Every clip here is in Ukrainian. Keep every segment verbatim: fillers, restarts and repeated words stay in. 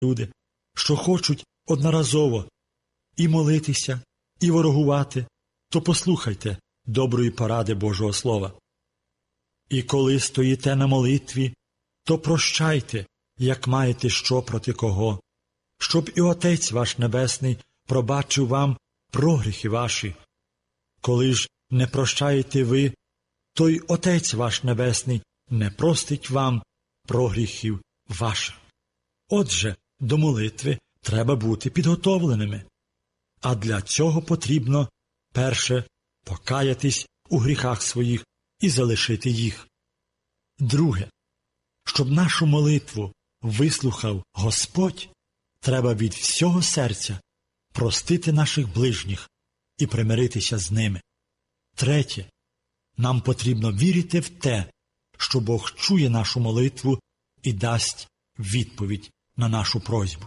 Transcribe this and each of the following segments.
люди, що хочуть одноразово і молитися, і ворогувати, то послухайте доброї поради Божого Слова. І коли стоїте на молитві, то прощайте, як маєте що проти кого, щоб і Отець ваш Небесний пробачив вам прогріхи ваші. Коли ж не прощаєте ви, то й Отець ваш Небесний не простить вам прогріхів ваших. Отже, до молитви треба бути підготовленими. А для цього потрібно, перше, покаятись у гріхах своїх і залишити їх. Друге, щоб нашу молитву вислухав Господь, треба від всього серця простити наших ближніх і примиритися з ними. Третє, нам потрібно вірити в те, що Бог чує нашу молитву і дасть відповідь на нашу просьбу.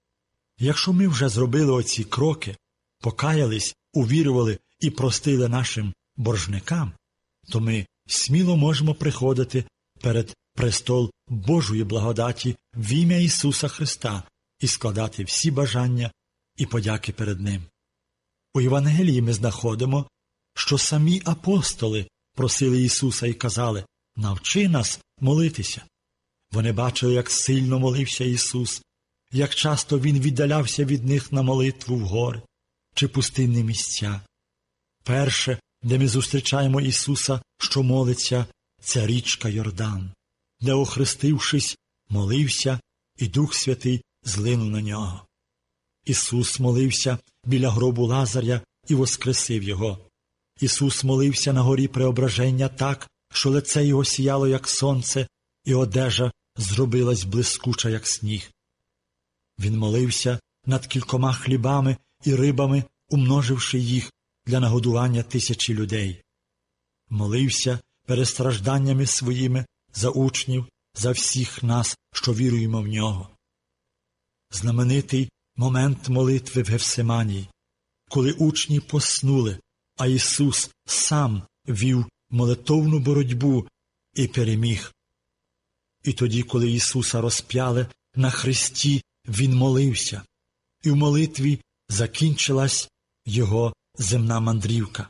Якщо ми вже зробили оці кроки, покаялись, увірували і простили нашим боржникам, то ми сміло можемо приходити перед престол Божої благодаті в ім'я Ісуса Христа і складати всі бажання і подяки перед Ним. У Євангелії ми знаходимо, що самі апостоли просили Ісуса і казали: «Навчи нас молитися». Вони бачили, як сильно молився Ісус, як часто Він віддалявся від них на молитву в гори чи пустинні місця. Перше, де ми зустрічаємо Ісуса, що молиться, це річка Йордан, де, охрестившись, молився, і Дух Святий злинув на нього. Ісус молився біля гробу Лазаря і воскресив його. Ісус молився на горі Преображення так, що лице його сіяло, як сонце, і одежа зробилась блискуча, як сніг. Він молився над кількома хлібами і рибами, умноживши їх для нагодування тисячі людей. Молився перед стражданнями своїми за учнів, за всіх нас, що віруємо в Нього. Знаменитий момент молитви в Гефсиманії, коли учні поснули, а Ісус сам вів молитовну боротьбу і переміг. І тоді, коли Ісуса розп'яли на хресті, Він молився, і в молитві закінчилась Його земна мандрівка.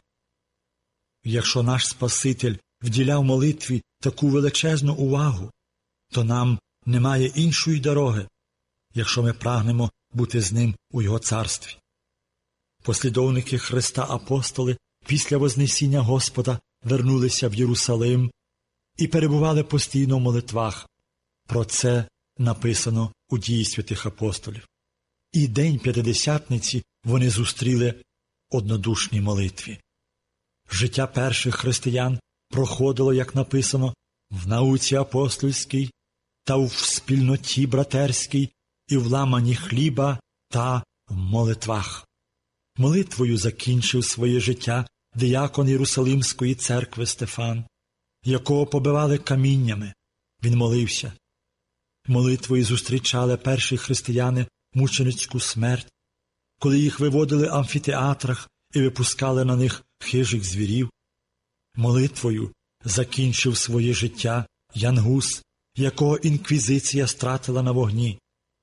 Якщо наш Спаситель вділяв молитві таку величезну увагу, то нам немає іншої дороги, якщо ми прагнемо бути з Ним у Його царстві. Послідовники Христа апостоли після Вознесіння Господа вернулися в Єрусалим і перебували постійно в молитвах. Про це написано у Дії святих апостолів. І день П'ятидесятниці вони зустріли однодушній молитві. Життя перших християн проходило, як написано, в науці апостольській та в спільноті братерській і в ламанні хліба та в молитвах. Молитвою закінчив своє життя диякон Єрусалимської церкви Стефан, якого побивали каміннями. Він молився. Молитвою зустрічали перші християни мученицьку смерть, коли їх виводили в амфітеатрах і випускали на них хижих звірів. Молитвою закінчив своє життя Ян Гус, якого інквізиція стратила на вогні.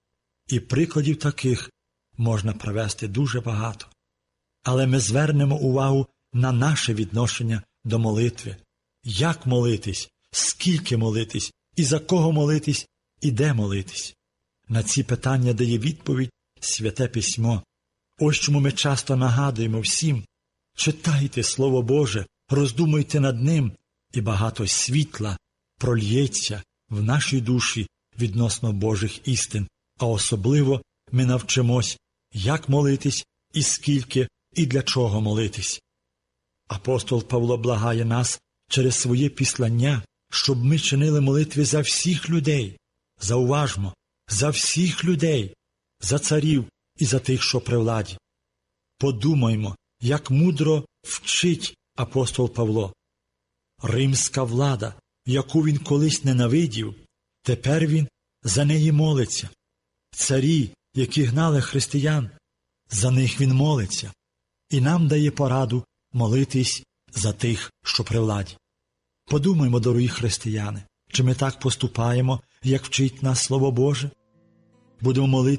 І прикладів таких можна привести дуже багато. Але ми звернемо увагу на наше відношення до молитви. Як молитись, скільки молитись, і за кого молитись, і де молитись. На ці питання дає відповідь Святе Письмо. Ось чому ми часто нагадуємо всім: читайте Слово Боже, роздумуйте над ним, і багато світла прольється в нашій душі відносно Божих істин, а особливо ми навчимось, як молитись, і скільки, і для чого молитись. Апостол Павло благає нас через своє післання, щоб ми чинили молитви за всіх людей. Зауважмо, за всіх людей, за царів і за тих, що при владі. Подумаймо, як мудро вчить апостол Павло. Римська влада, яку він колись ненавидів, тепер він за неї молиться. Царі, які гнали християн, за них він молиться. І нам дає пораду молитись за тих, що при владі. Подумаймо, дорогі християни, чи ми так поступаємо, як вчить нас Слово Боже? будемо молитися